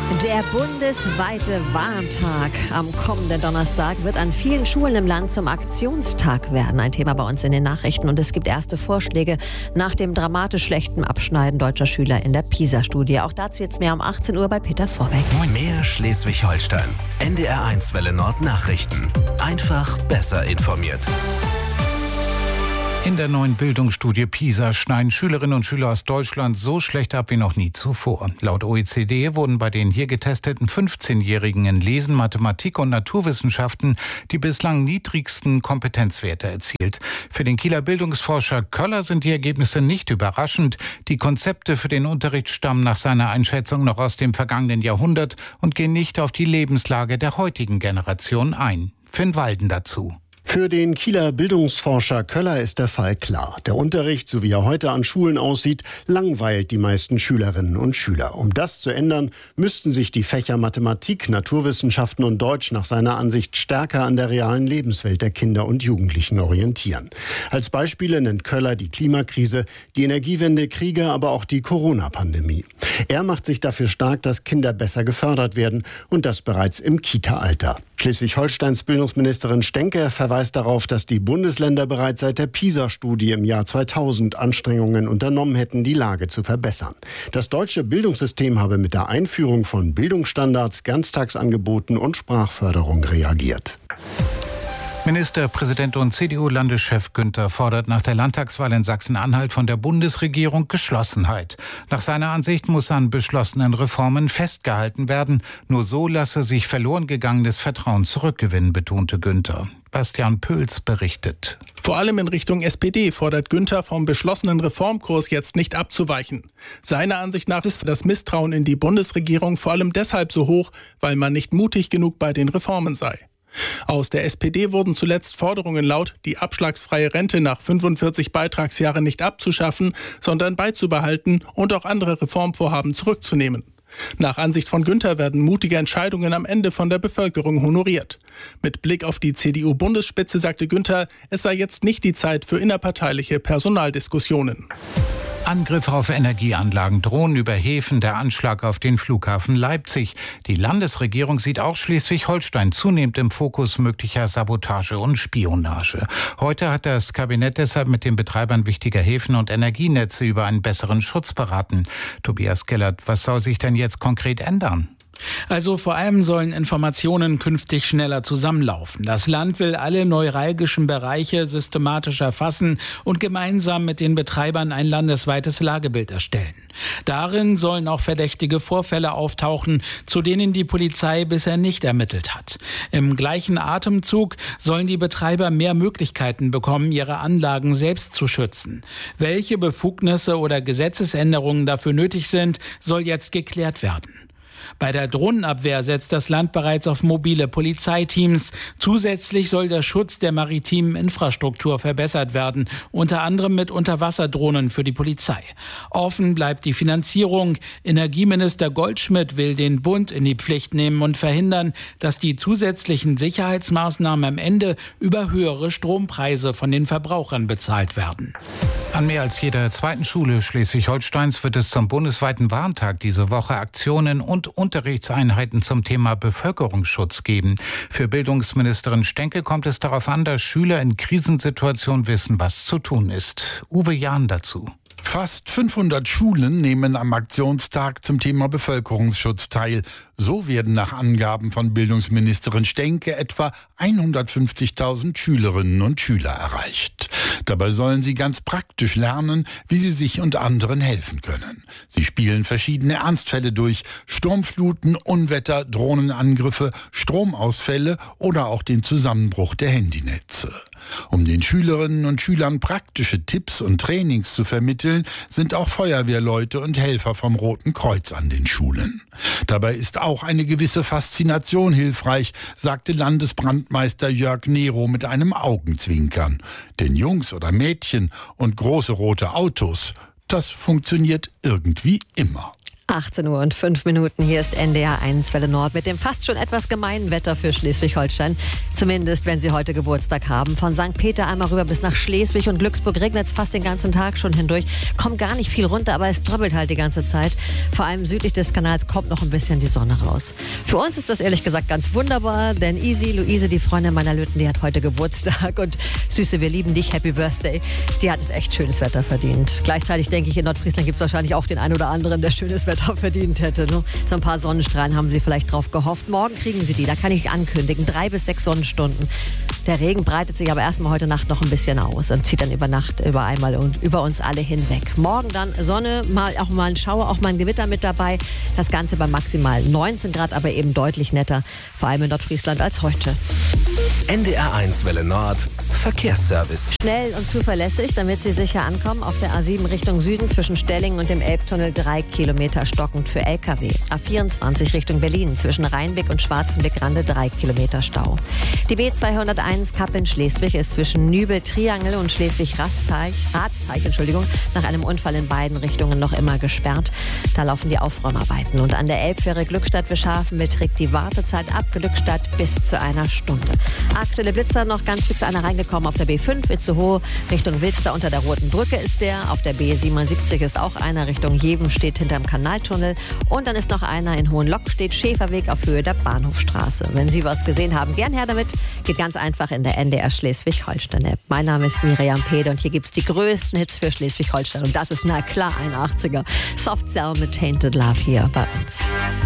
Der bundesweite Warntag am kommenden Donnerstag wird an vielen Schulen im Land zum Aktionstag werden. Ein Thema bei uns in den Nachrichten. Und es gibt erste Vorschläge nach dem dramatisch schlechten Abschneiden deutscher Schüler in der PISA-Studie. Auch dazu jetzt mehr um 18 Uhr bei Peter Vorbeck. Mehr Schleswig-Holstein. NDR1 Welle Nord Nachrichten. Einfach besser informiert. In der neuen Bildungsstudie PISA schneiden Schülerinnen und Schüler aus Deutschland so schlecht ab wie noch nie zuvor. Laut OECD wurden bei den hier getesteten 15-Jährigen in Lesen, Mathematik und Naturwissenschaften die bislang niedrigsten Kompetenzwerte erzielt. Für den Kieler Bildungsforscher Köller sind die Ergebnisse nicht überraschend. Die Konzepte für den Unterricht stammen nach seiner Einschätzung noch aus dem vergangenen Jahrhundert und gehen nicht auf die Lebenslage der heutigen Generation ein. Finn Walden dazu. Für den Kieler Bildungsforscher Köller ist der Fall klar. Der Unterricht, so wie er heute an Schulen aussieht, langweilt die meisten Schülerinnen und Schüler. Um das zu ändern, müssten sich die Fächer Mathematik, Naturwissenschaften und Deutsch nach seiner Ansicht stärker an der realen Lebenswelt der Kinder und Jugendlichen orientieren. Als Beispiele nennt Köller die Klimakrise, die Energiewende, Kriege, aber auch die Corona-Pandemie. Er macht sich dafür stark, dass Kinder besser gefördert werden und das bereits im Kita-Alter. Schleswig-Holsteins Bildungsministerin Stenke verweist darauf, dass die Bundesländer bereits seit der PISA-Studie im Jahr 2000 Anstrengungen unternommen hätten, die Lage zu verbessern. Das deutsche Bildungssystem habe mit der Einführung von Bildungsstandards, Ganztagsangeboten und Sprachförderung reagiert. Ministerpräsident und CDU-Landeschef Günther fordert nach der Landtagswahl in Sachsen-Anhalt von der Bundesregierung Geschlossenheit. Nach seiner Ansicht muss an beschlossenen Reformen festgehalten werden. Nur so lasse sich verloren gegangenes Vertrauen zurückgewinnen, betonte Günther. Bastian Pöls berichtet. Vor allem in Richtung SPD fordert Günther vom beschlossenen Reformkurs jetzt nicht abzuweichen. Seiner Ansicht nach ist das Misstrauen in die Bundesregierung vor allem deshalb so hoch, weil man nicht mutig genug bei den Reformen sei. Aus der SPD wurden zuletzt Forderungen laut, die abschlagsfreie Rente nach 45 Beitragsjahren nicht abzuschaffen, sondern beizubehalten und auch andere Reformvorhaben zurückzunehmen. Nach Ansicht von Günther werden mutige Entscheidungen am Ende von der Bevölkerung honoriert. Mit Blick auf die CDU-Bundesspitze sagte Günther, es sei jetzt nicht die Zeit für innerparteiliche Personaldiskussionen. Angriffe auf Energieanlagen, Drohnen über Häfen, der Anschlag auf den Flughafen Leipzig. Die Landesregierung sieht auch Schleswig-Holstein zunehmend im Fokus möglicher Sabotage und Spionage. Heute hat das Kabinett deshalb mit den Betreibern wichtiger Häfen und Energienetze über einen besseren Schutz beraten. Tobias Gellert, was soll sich denn jetzt konkret ändern? Also vor allem sollen Informationen künftig schneller zusammenlaufen. Das Land will alle neuralgischen Bereiche systematisch erfassen und gemeinsam mit den Betreibern ein landesweites Lagebild erstellen. Darin sollen auch verdächtige Vorfälle auftauchen, zu denen die Polizei bisher nicht ermittelt hat. Im gleichen Atemzug sollen die Betreiber mehr Möglichkeiten bekommen, ihre Anlagen selbst zu schützen. Welche Befugnisse oder Gesetzesänderungen dafür nötig sind, soll jetzt geklärt werden. Bei der Drohnenabwehr setzt das Land bereits auf mobile Polizeiteams. Zusätzlich soll der Schutz der maritimen Infrastruktur verbessert werden, unter anderem mit Unterwasserdrohnen für die Polizei. Offen bleibt die Finanzierung. Energieminister Goldschmidt will den Bund in die Pflicht nehmen und verhindern, dass die zusätzlichen Sicherheitsmaßnahmen am Ende über höhere Strompreise von den Verbrauchern bezahlt werden. An mehr als jeder zweiten Schule Schleswig-Holsteins wird es zum bundesweiten Warntag diese Woche Aktionen und Unterrichtseinheiten zum Thema Bevölkerungsschutz geben. Für Bildungsministerin Stenke kommt es darauf an, dass Schüler in Krisensituationen wissen, was zu tun ist. Uwe Jahn dazu. Fast 500 Schulen nehmen am Aktionstag zum Thema Bevölkerungsschutz teil. So werden nach Angaben von Bildungsministerin Stenke etwa 150.000 Schülerinnen und Schüler erreicht. Dabei sollen sie ganz praktisch lernen, wie sie sich und anderen helfen können. Sie spielen verschiedene Ernstfälle durch: Sturmfluten, Unwetter, Drohnenangriffe, Stromausfälle oder auch den Zusammenbruch der Handynetze. Um den Schülerinnen und Schülern praktische Tipps und Trainings zu vermitteln, sind auch Feuerwehrleute und Helfer vom Roten Kreuz an den Schulen. Dabei ist auch eine gewisse Faszination hilfreich, sagte Landesbrandmeister Jörg Nero mit einem Augenzwinkern. Denn Jungs oder Mädchen und große rote Autos, das funktioniert irgendwie immer. 18:05 Hier ist NDR 1 Welle Nord mit dem fast schon etwas gemeinen Wetter für Schleswig-Holstein. Zumindest, wenn Sie heute Geburtstag haben. Von St. Peter einmal rüber bis nach Schleswig und Glücksburg regnet es fast den ganzen Tag schon hindurch. Kommt gar nicht viel runter, aber es dröbbelt halt die ganze Zeit. Vor allem südlich des Kanals kommt noch ein bisschen die Sonne raus. Für uns ist das ehrlich gesagt ganz wunderbar, denn Luise, die Freundin meiner Lütten, die hat heute Geburtstag. Und Süße, wir lieben dich, Happy Birthday. Die hat es echt schönes Wetter verdient. Gleichzeitig denke ich, in Nordfriesland gibt es wahrscheinlich auch den einen oder anderen, der schönes Wetter verdient hätte. Ne? So ein paar Sonnenstrahlen haben sie vielleicht drauf gehofft. Morgen kriegen sie die, da kann ich ankündigen. 3 bis 6 Sonnenstunden. Der Regen breitet sich aber erstmal heute Nacht noch ein bisschen aus und zieht dann über Nacht über einmal und über uns alle hinweg. Morgen dann Sonne, auch mal ein Schauer, auch mal ein Gewitter mit dabei. Das Ganze bei maximal 19 Grad, aber eben deutlich netter, vor allem in Nordfriesland als heute. NDR 1 Welle Nord, Verkehrsservice. Schnell und zuverlässig, damit Sie sicher ankommen. Auf der A7 Richtung Süden zwischen Stellingen und dem Elbtunnel 3 Kilometer stockend für LKW. A24 Richtung Berlin zwischen Rheinbeck und Schwarzenbeck-Rande 3 Kilometer Stau. Die B201 Kappeln-Schleswig ist zwischen Nübel-Triangel und Schleswig-Ratzteich nach einem Unfall in beiden Richtungen noch immer gesperrt. Da laufen die Aufräumarbeiten. Und an der Elbfähre Glückstadt-Wischhafen beträgt die Wartezeit ab Glückstadt bis zu einer Stunde. Aktuelle Blitzer, noch ganz fix einer reingekommen auf der B5 Itzehoe Richtung Wilster unter der Roten Brücke ist der. Auf der B77 ist auch einer Richtung Jeven, steht hinterm Kanaltunnel. Und dann ist noch einer in Hohenlockstedt, Schäferweg auf Höhe der Bahnhofstraße. Wenn Sie was gesehen haben, gern her damit. Geht ganz einfach in der NDR Schleswig-Holstein-App. Mein Name ist Miriam Pede und hier gibt's die größten Hits für Schleswig-Holstein. Und das ist na klar ein 80er. Soft Cell mit Tainted Love hier bei uns.